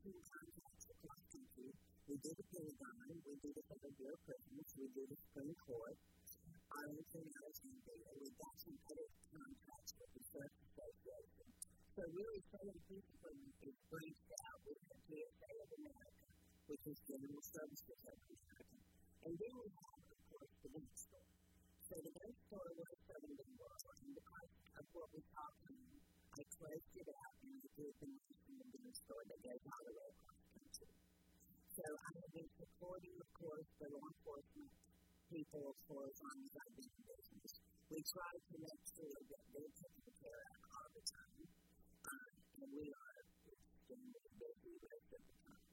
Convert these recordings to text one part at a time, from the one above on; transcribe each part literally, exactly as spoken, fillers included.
eighteen contacts across country. We do the Pentagon, we do the Federal Bureau of Prisons, we do the Supreme Court, Arlington, Alexandria, and we've got some other contracts with the Search Association. So really, some of the principles is branched out. We have G S A of America, which is General Services of America. And then we have, of course, the gun store. So the gun store was Southern World, and because of what we talked about, I closed it out and I did the national gun store that goes all the way across the country. So I have been supporting, of course, the law enforcement people for as long as I've been in business. We try to make sure that they're taken care of all the time, um, and we are extremely busy most of the time.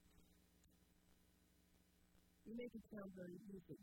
You make it sound very easy.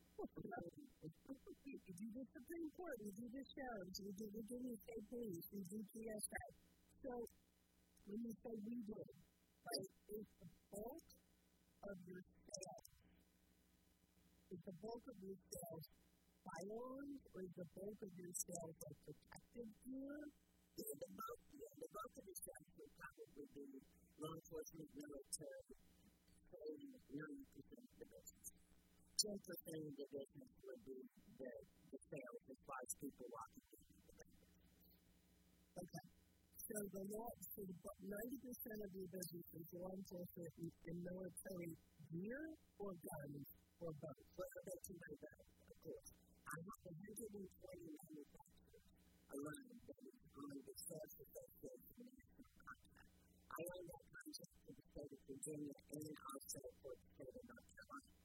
You do the Supreme Court, you do the sheriffs, you do the Virginia State Police, you do G S A. So, when you say we do, right, is the bulk of your sales, is the bulk of your sales firearms, or is the bulk of your sales like protective gear? Yeah, the bulk, yeah, the bulk of your sales would probably be law enforcement, military, ninety percent of the business. ten percent of the business would be the, the sales as far as people walking in the business. Okay. So the law, so ninety percent of your business is law enforcement and military gear or guns or both? Well, that's two by both, of course. I have one hundred twenty manufacturers alone that is on the Sales Association National Contract. I own that contract for the state of Virginia and also for the state of North Carolina.